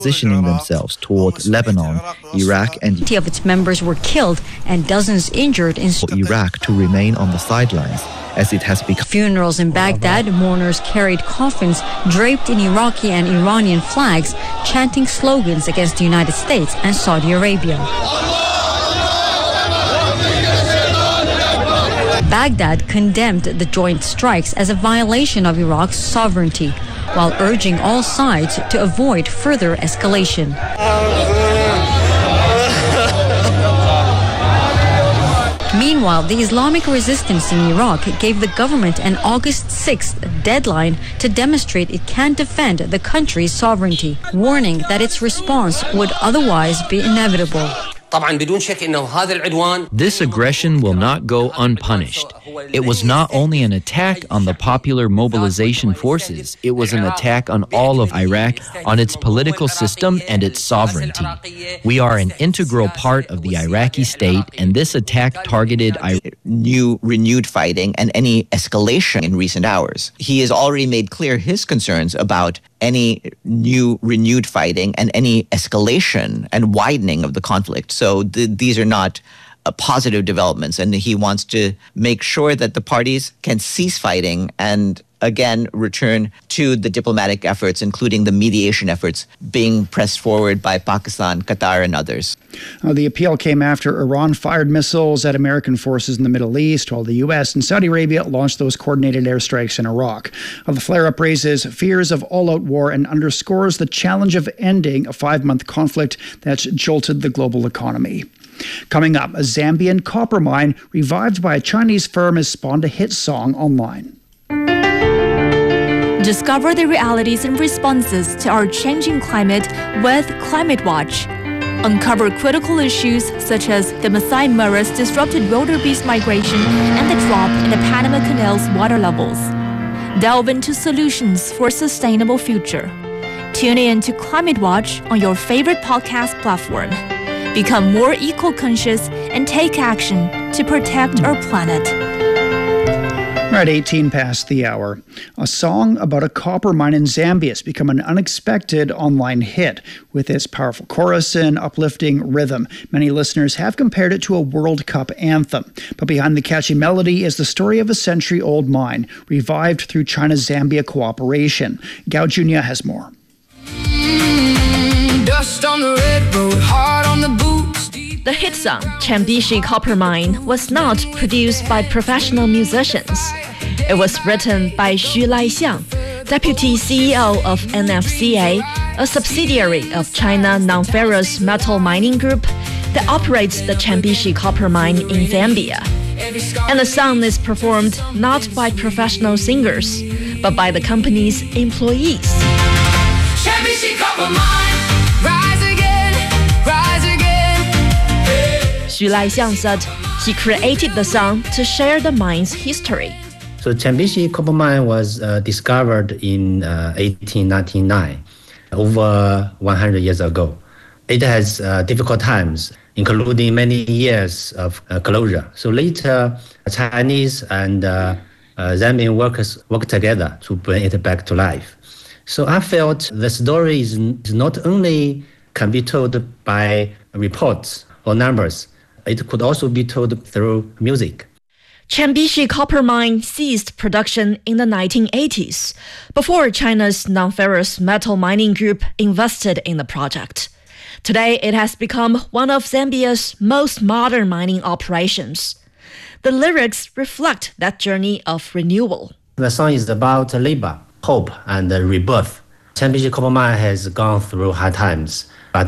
positioning themselves toward Lebanon, Iraq, and of its members were killed and dozens injured in Iraq to remain on the sidelines, as it has become. Funerals in Baghdad, mourners carried coffins draped in Iraqi and Iranian flags, chanting slogans against the United States and Saudi Arabia. Baghdad condemned the joint strikes as a violation of Iraq's sovereignty, while urging all sides to avoid further escalation. Meanwhile, the Islamic resistance in Iraq gave the government an August 6th deadline to demonstrate it can defend the country's sovereignty, warning that its response would otherwise be inevitable. This aggression will not go unpunished. It was not only an attack on the popular mobilization forces, it was an attack on all of Iraq, on its political system and its sovereignty. We are an integral part of the Iraqi state, and this attack targeted renewed fighting and any escalation in recent hours. He has already made clear his concerns about any renewed fighting and any escalation and widening of the conflict. So these are not positive developments, and he wants to make sure that the parties can cease fighting and again return to the diplomatic efforts, including the mediation efforts being pressed forward by Pakistan, Qatar, and others. The appeal came after Iran fired missiles at American forces in the Middle East, while the U.S. and Saudi Arabia launched those coordinated airstrikes in Iraq. The flare-up raises fears of all-out war and underscores the challenge of ending a 5-month conflict that's jolted the global economy. Coming up, a Zambian copper mine revived by a Chinese firm has spawned a hit song online. Discover the realities and responses to our changing climate with Climate Watch. Uncover critical issues such as the Masai Mara's disrupted wildebeest migration and the drop in the Panama Canal's water levels. Delve into solutions for a sustainable future. Tune in to Climate Watch on your favorite podcast platform. Become more eco-conscious and take action to protect our planet. Right, 18 past the hour. A song about a copper mine in Zambia has become an unexpected online hit. With its powerful chorus and uplifting rhythm, many listeners have compared it to a World Cup anthem. But behind the catchy melody is the story of a century-old mine, revived through China-Zambia cooperation. Gao Junia has more. Dust on the red road, hard on the boots. The hit song, Chambishi Copper Mine, was not produced by professional musicians. It was written by Xu Laixiang, Deputy CEO of NFCA, a subsidiary of China Non-Ferrous Metal Mining Group that operates the Chambishi Copper Mine in Zambia. And the song is performed not by professional singers, but by the company's employees. Chambishi Copper Mine, rise again, rise again. Xu Laixiang said he created the song to share the mine's history. So Chambishi Copper Mine was discovered in 1899, over 100 years ago. It has difficult times, including many years of closure. So later, Chinese and Zambian workers worked together to bring it back to life. So I felt the story is not only can be told by reports or numbers, it could also be told through music. Chambishi Copper Mine ceased production in the 1980s, before China's Non-Ferrous Metal Mining Group invested in the project. Today, it has become one of Zambia's most modern mining operations. The lyrics reflect that journey of renewal. The song is about labor, hope, and rebirth. Chambishi Copper Mine has gone through hard times, but